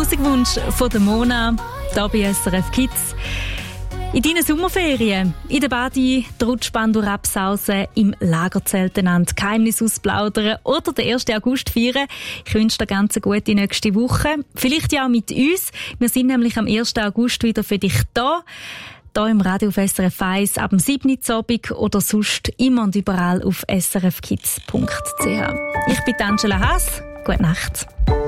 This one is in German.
Musikwunsch von der Mona, hier bei SRF Kids. In deinen Sommerferien, in der Badi, die Rutschbahn absausen, im Lagerzelt einander Geheimnisse ausplaudern oder den 1. August feiern. Ich wünsche dir ganz eine gute nächste Woche. Vielleicht ja auch mit uns. Wir sind nämlich am 1. August wieder für dich da. Hier im Radio auf SRF 1 ab dem 7. Uhr Abend oder sonst immer und überall auf srfkids.ch. Ich bin Angela Haas. Gute Nacht.